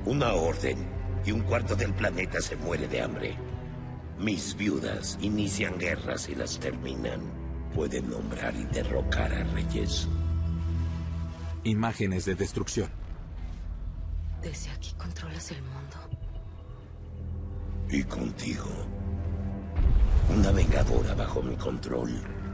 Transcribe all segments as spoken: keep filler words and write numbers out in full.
Una orden y un cuarto del planeta se muere de hambre. Mis viudas inician guerras y las terminan. Pueden nombrar y derrocar a reyes. Imágenes de destrucción. Desde aquí controlas el mundo. Y contigo. Una vengadora bajo mi control.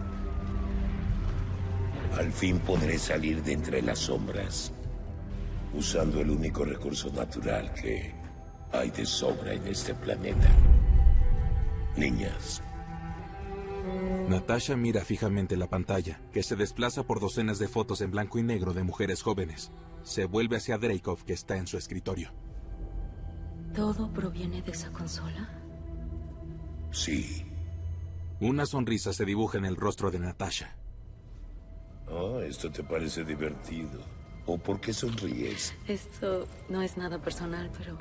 Al fin podré salir de entre las sombras, usando el único recurso natural que hay de sobra en este planeta. Niñas. Natasha mira fijamente la pantalla, que se desplaza por docenas de fotos en blanco y negro de mujeres jóvenes. Se vuelve hacia Dreykov, que está en su escritorio. ¿Todo proviene de esa consola? Sí. Una sonrisa se dibuja en el rostro de Natasha. Oh, esto te parece divertido. ¿O por qué sonríes? Esto no es nada personal, pero...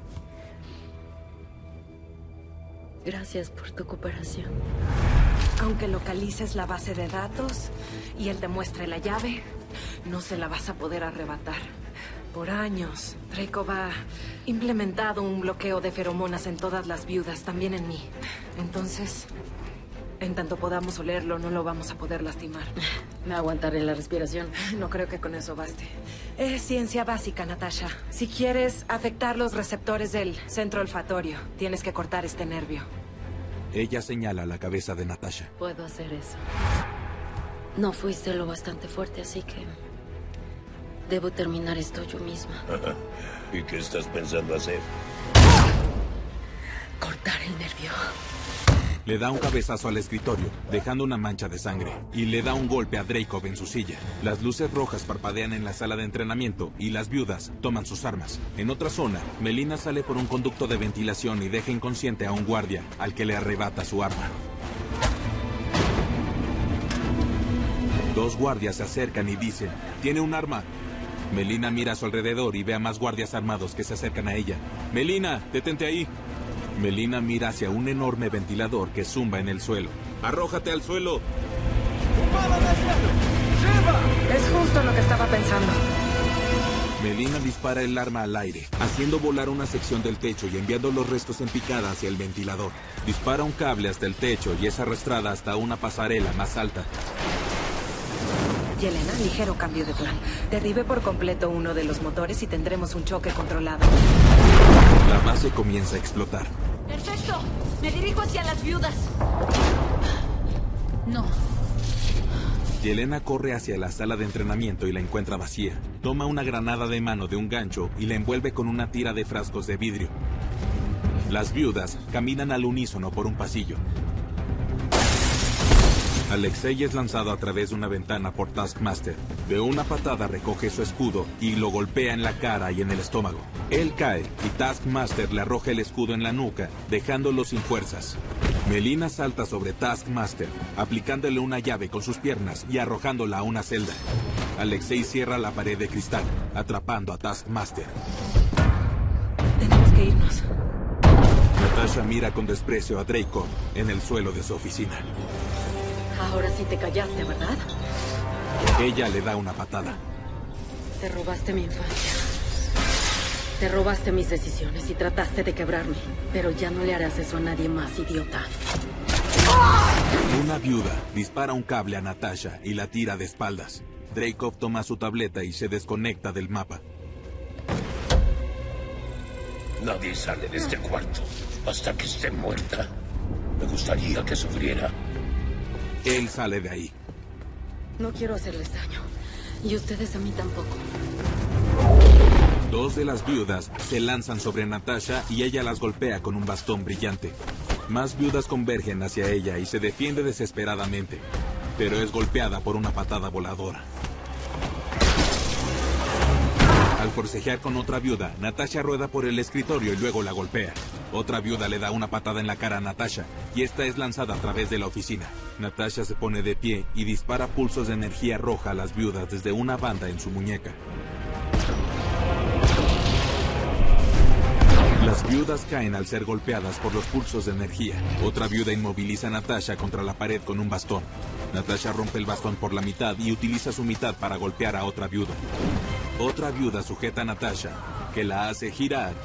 Gracias por tu cooperación. Aunque localices la base de datos y él te muestre la llave, no se la vas a poder arrebatar. Por años, Dreykov ha implementado un bloqueo de feromonas en todas las viudas, también en mí. Entonces, en tanto podamos olerlo, no lo vamos a poder lastimar. Me aguantaré la respiración. No creo que con eso baste. Es ciencia básica, Natasha. Si quieres afectar los receptores del centro olfatorio, tienes que cortar este nervio. Ella señala la cabeza de Natasha. Puedo hacer eso. No fuiste lo bastante fuerte, así que... debo terminar esto yo misma. ¿Y qué estás pensando hacer? Cortar el nervio. Le da un cabezazo al escritorio, dejando una mancha de sangre, y le da un golpe a Dreykov en su silla. Las luces rojas parpadean en la sala de entrenamiento y las viudas toman sus armas. En otra zona, Melina sale por un conducto de ventilación y deja inconsciente a un guardia, al que le arrebata su arma. Dos guardias se acercan y dicen, «Tiene un arma». Melina mira a su alrededor y ve a más guardias armados que se acercan a ella. «Melina, detente ahí». Melina mira hacia un enorme ventilador que zumba en el suelo. ¡Arrójate al suelo! Es justo lo que estaba pensando. Melina dispara el arma al aire, haciendo volar una sección del techo y enviando los restos en picada hacia el ventilador. Dispara un cable hasta el techo y es arrastrada hasta una pasarela más alta. Yelena, ligero cambio de plan. Derribe por completo uno de los motores y tendremos un choque controlado. La base comienza a explotar. ¡Perfecto! Me dirijo hacia las viudas. No. Yelena corre hacia la sala de entrenamiento y la encuentra vacía. Toma una granada de mano de un gancho y la envuelve con una tira de frascos de vidrio. Las viudas caminan al unísono por un pasillo. Alexei es lanzado a través de una ventana por Taskmaster. De una patada recoge su escudo y lo golpea en la cara y en el estómago. Él cae y Taskmaster le arroja el escudo en la nuca, dejándolo sin fuerzas. Melina salta sobre Taskmaster, aplicándole una llave con sus piernas y arrojándola a una celda. Alexei cierra la pared de cristal, atrapando a Taskmaster. Tenemos que irnos. Natasha mira con desprecio a Dreykov en el suelo de su oficina. Ahora sí te callaste, ¿verdad? Ella le da una patada. Te robaste mi infancia. Te robaste mis decisiones y trataste de quebrarme. Pero ya no le harás eso a nadie más, idiota. Una viuda dispara un cable a Natasha y la tira de espaldas. Dreykov toma su tableta y se desconecta del mapa. Nadie sale de este cuarto hasta que esté muerta. Me gustaría que sufriera. Él sale de ahí. No quiero hacerles daño. Y ustedes a mí tampoco. Dos de las viudas se lanzan sobre Natasha y ella las golpea con un bastón brillante. Más viudas convergen hacia ella y se defiende desesperadamente, pero es golpeada por una patada voladora. Al forcejear con otra viuda, Natasha rueda por el escritorio y luego la golpea. Otra viuda le da una patada en la cara a Natasha y esta es lanzada a través de la oficina. Natasha se pone de pie y dispara pulsos de energía roja a las viudas desde una banda en su muñeca. Las viudas caen al ser golpeadas por los pulsos de energía. Otra viuda inmoviliza a Natasha contra la pared con un bastón. Natasha rompe el bastón por la mitad y utiliza su mitad para golpear a otra viuda. Otra viuda sujeta a Natasha, que la hace girar